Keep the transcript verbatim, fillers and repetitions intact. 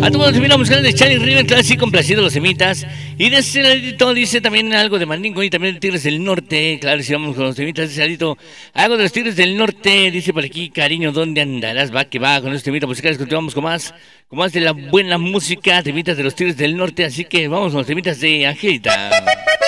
A todos los musical de Charlie River, clásico, complacido los semitas. Y de ese ladito dice también algo de Mandingo y también de Tigres del Norte. Claro, si vamos con los semitas, de ese ladito, algo de los Tigres del Norte. Dice por aquí, cariño, ¿dónde andarás? Va que va con los semitas musicales. Continuamos con más, con más de la buena música, semitas de los Tigres del Norte. Así que vamos con los semitas de Angelita.